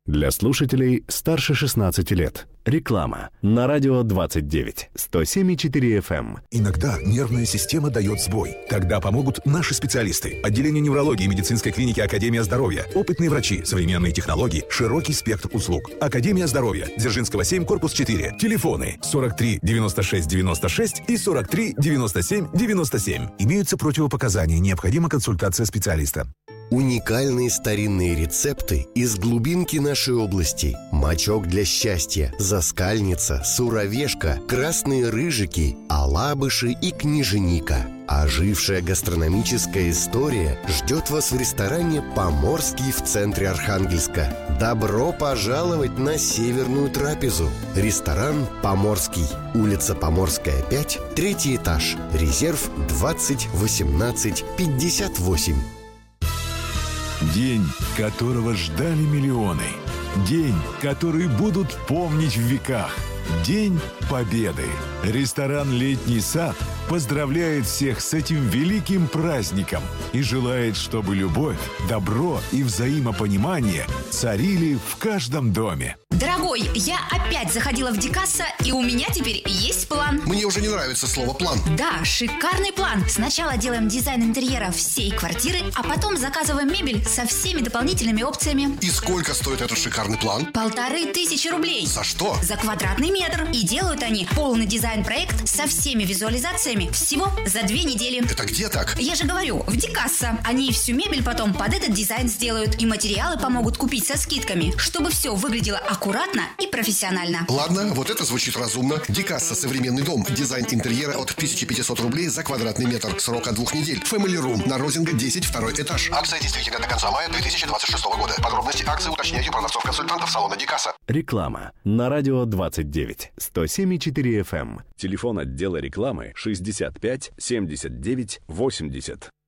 Для слушателей старше 16 лет. Реклама на радио 29, 107,4 FM. Иногда нервная система дает сбой. Тогда помогут наши специалисты. Отделение неврологии медицинской клиники «Академия здоровья». Опытные врачи, современные технологии, широкий спектр услуг. «Академия здоровья». Дзержинского 7, корпус 4. Телефоны 43 96 96 и 43 97 97. Имеются противопоказания. Необходима консультация специалиста. Уникальные старинные рецепты из глубинки нашей области. Мочок для счастья, заскальница, суровешка, красные рыжики, алабыши и княженика. Ожившая гастрономическая история ждет вас в ресторане «Поморский» в центре Архангельска. Добро пожаловать на северную трапезу. Ресторан «Поморский». Улица Поморская, 5, 3 этаж. Резерв 20 18 58. День, которого ждали миллионы. День, который будут помнить в веках. День Победы. Ресторан «Летний сад» поздравляет всех с этим великим праздником и желает, чтобы любовь, добро и взаимопонимание царили в каждом доме. Дорогой, я опять заходила в Дикасса, и у меня теперь есть план. Мне уже не нравится слово «план». Да, шикарный план. Сначала делаем дизайн интерьера всей квартиры, а потом заказываем мебель со всеми дополнительными опциями. И сколько стоит этот шикарный план? 1500 рублей. За что? За квадратный метр. И делают они полный дизайн-проект со всеми визуализациями всего за 2 недели. Это где так? Я же говорю, в Дикасса. Они всю мебель потом под этот дизайн сделают. И материалы помогут купить со скидками, чтобы все выглядело аккуратно и профессионально. Ладно, вот это звучит разумно. Дикасса, современный дом. Дизайн интерьера от 1500 рублей за квадратный метр. Срок от 2 недель. Family Room на Розинга 10, 2 этаж. Акция действительно до конца мая 2026 года. Подробности акции уточняйте у продавцов-консультантов салона Дикасса. Реклама на радио 29, 107,4 FM. Телефон отдела рекламы 65 79 80.